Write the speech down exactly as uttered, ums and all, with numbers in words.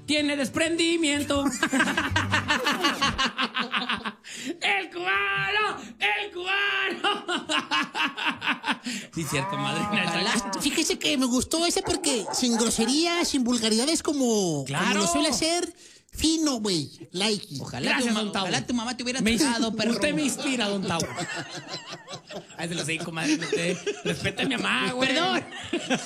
tiene desprendimiento. ¡El cubano! ¡El cubano! Sí, cierto, madrina. Ojalá. Fíjese que me gustó ese porque sin groserías, sin vulgaridades, como, Claro. como lo suele hacer, fino, güey. Like. Ojalá, Gracias, tu, ma- don Tavo. ojalá tu mamá te hubiera Me- tocado, perro. Usted me inspira, don Tavo. Ay, se lo sé, comadre. Usted respete a mi mamá, güey. Perdón.